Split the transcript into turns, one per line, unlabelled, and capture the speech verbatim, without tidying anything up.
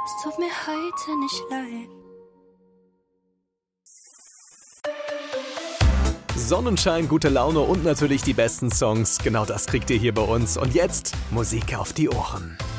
Es tut mir heute nicht leid.
Sonnenschein, gute Laune und natürlich die besten Songs. Genau das kriegt ihr hier bei uns. Und jetzt Musik auf die Ohren.